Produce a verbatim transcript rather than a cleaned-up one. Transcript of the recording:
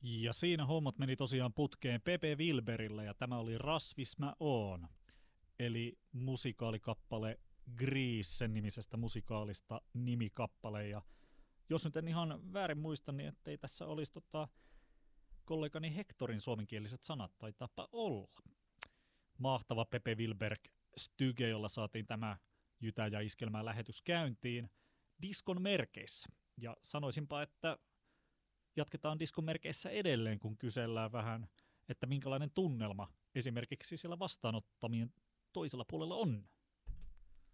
Ja siinä hommat meni tosiaan putkeen Pepe Wilberillä ja tämä oli Rasvis mä oon, eli musikaalikappale Grease nimisestä musikaalista nimikappale. Ja jos nyt en ihan väärin muista, niin ettei tässä olisi tota kollegani Hectorin suomenkieliset sanat, taitaapa olla. Mahtava Pepe Wilberg styge, jolla saatiin tämä Jytä ja Iskelmää lähetys käyntiin diskon merkeissä. Ja sanoisinpa, että jatketaan diskon merkeissä edelleen, kun kysellään vähän, että minkälainen tunnelma esimerkiksi siellä vastaanottamien toisella puolella on.